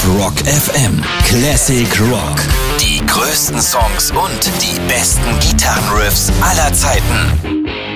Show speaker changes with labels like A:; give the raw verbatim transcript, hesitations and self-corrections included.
A: Rock F M. Classic Rock. Die größten Songs und die besten Gitarrenriffs aller Zeiten.